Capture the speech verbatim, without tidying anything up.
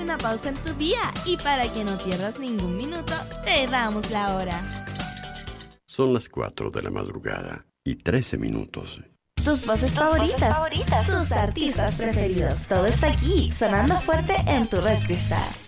una pausa en tu día y para que no pierdas ningún minuto, te damos la hora. Son las cuatro de la madrugada y trece minutos. Tus voces favoritas, tus artistas preferidos, todo está aquí, sonando fuerte en tu Red Cristal.